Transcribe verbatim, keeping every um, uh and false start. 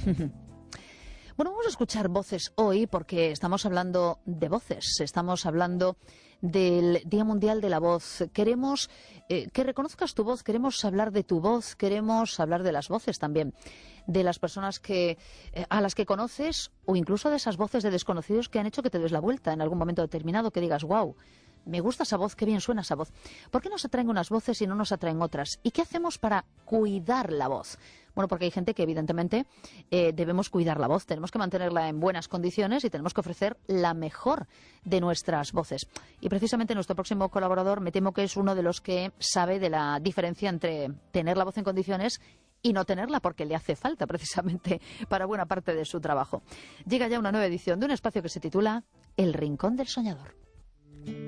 Bueno, vamos a escuchar voces hoy porque estamos hablando de voces, estamos hablando del Día Mundial de la Voz. Queremos eh, que reconozcas tu voz, queremos hablar de tu voz, queremos hablar de las voces también, de las personas que eh, a las que conoces o incluso de esas voces de desconocidos que han hecho que te des la vuelta en algún momento determinado, que digas, wow, me gusta esa voz, qué bien suena esa voz. ¿Por qué nos atraen unas voces y no nos atraen otras? ¿Y qué hacemos para cuidar la voz? Bueno, porque hay gente que evidentemente eh, debemos cuidar la voz, tenemos que mantenerla en buenas condiciones y tenemos que ofrecer la mejor de nuestras voces. Y precisamente nuestro próximo colaborador me temo que es uno de los que sabe de la diferencia entre tener la voz en condiciones y no tenerla, porque le hace falta precisamente para buena parte de su trabajo. Llega ya una nueva edición de un espacio que se titula El Rincón del Soñador.